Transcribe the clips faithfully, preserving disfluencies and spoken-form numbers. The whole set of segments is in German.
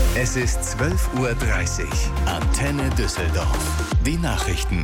Es ist zwölf Uhr dreißig. Antenne Düsseldorf. Die Nachrichten.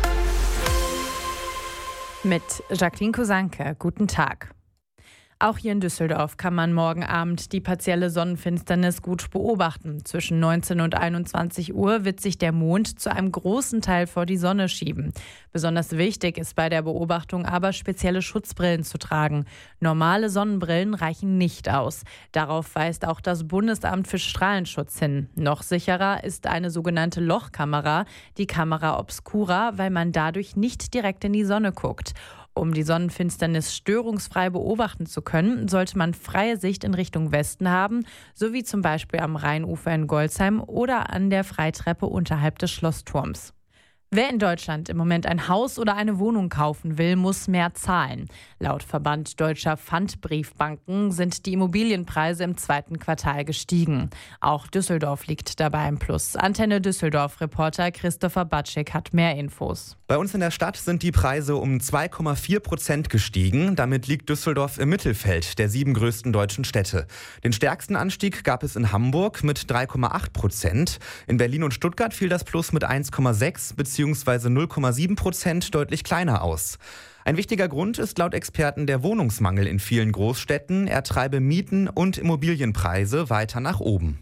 Mit Jacqueline Kosanke. Guten Tag. Auch hier in Düsseldorf kann man morgen Abend die partielle Sonnenfinsternis gut beobachten. Zwischen neunzehn und einundzwanzig Uhr wird sich der Mond zu einem großen Teil vor die Sonne schieben. Besonders wichtig ist bei der Beobachtung aber, spezielle Schutzbrillen zu tragen. Normale Sonnenbrillen reichen nicht aus. Darauf weist auch das Bundesamt für Strahlenschutz hin. Noch sicherer ist eine sogenannte Lochkamera, die Camera Obscura, weil man dadurch nicht direkt in die Sonne guckt. Um die Sonnenfinsternis störungsfrei beobachten zu können, sollte man freie Sicht in Richtung Westen haben, sowie zum Beispiel am Rheinufer in Golzheim oder an der Freitreppe unterhalb des Schlossturms. Wer in Deutschland im Moment ein Haus oder eine Wohnung kaufen will, muss mehr zahlen. Laut Verband Deutscher Pfandbriefbanken sind die Immobilienpreise im zweiten Quartal gestiegen. Auch Düsseldorf liegt dabei im Plus. Antenne Düsseldorf-Reporter Christopher Batschik hat mehr Infos. Bei uns in der Stadt sind die Preise um zwei Komma vier Prozent gestiegen. Damit liegt Düsseldorf im Mittelfeld der sieben größten deutschen Städte. Den stärksten Anstieg gab es in Hamburg mit drei Komma acht Prozent. In Berlin und Stuttgart fiel das Plus mit eins Komma sechs bzw. null Komma sieben Prozent deutlich kleiner aus. Ein wichtiger Grund ist laut Experten der Wohnungsmangel in vielen Großstädten. Er treibe Mieten und Immobilienpreise weiter nach oben.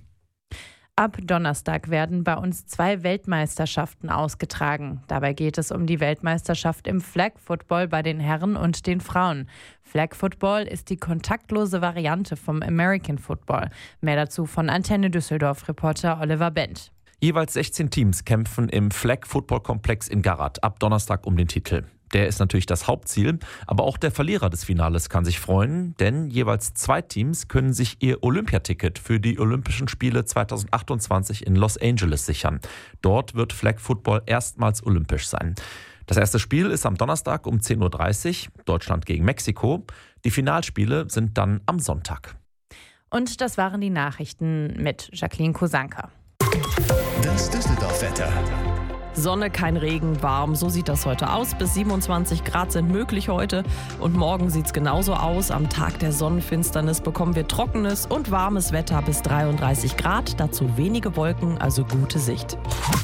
Ab Donnerstag werden bei uns zwei Weltmeisterschaften ausgetragen. Dabei geht es um die Weltmeisterschaft im Flag Football bei den Herren und den Frauen. Flag Football ist die kontaktlose Variante vom American Football. Mehr dazu von Antenne Düsseldorf-Reporter Oliver Bent. Jeweils sechzehn Teams kämpfen im Flag-Football-Komplex in Garrat ab Donnerstag um den Titel. Der ist natürlich das Hauptziel, aber auch der Verlierer des Finales kann sich freuen, denn jeweils zwei Teams können sich ihr Olympiaticket für die Olympischen Spiele zweitausendachtundzwanzig in Los Angeles sichern. Dort wird Flag-Football erstmals olympisch sein. Das erste Spiel ist am Donnerstag um zehn Uhr dreißig, Deutschland gegen Mexiko. Die Finalspiele sind dann am Sonntag. Und das waren die Nachrichten mit Jacqueline Kosanka. Das Düsseldorf-Wetter. Sonne, kein Regen, warm, so sieht das heute aus. Bis siebenundzwanzig Grad sind möglich heute und morgen sieht es genauso aus. Am Tag der Sonnenfinsternis bekommen wir trockenes und warmes Wetter bis dreiunddreißig Grad, dazu wenige Wolken, also gute Sicht.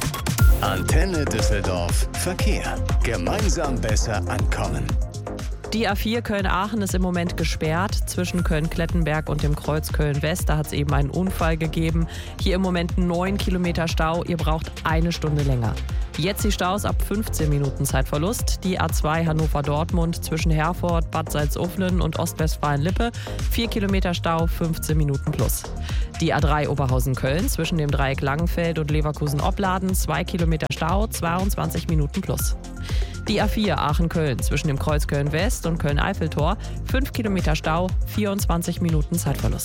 Antenne Düsseldorf Verkehr. Gemeinsam besser ankommen. Die A vier Köln-Aachen ist im Moment gesperrt zwischen Köln-Klettenberg und dem Kreuz Köln-West. Da hat es eben einen Unfall gegeben. Hier im Moment neun Kilometer Stau. Ihr braucht eine Stunde länger. Jetzt die Staus ab fünfzehn Minuten Zeitverlust. Die A zwei Hannover-Dortmund zwischen Herford, Bad Salzuflen und Ostwestfalen-Lippe. vier Kilometer Stau, fünfzehn Minuten plus. Die A drei Oberhausen-Köln zwischen dem Dreieck Langenfeld und Leverkusen-Opladen. zwei Kilometer Stau, zweiundzwanzig Minuten plus. Die A vier Aachen-Köln zwischen dem Kreuz Köln-West und Köln-Eiffeltor. fünf Kilometer Stau, vierundzwanzig Minuten Zeitverlust.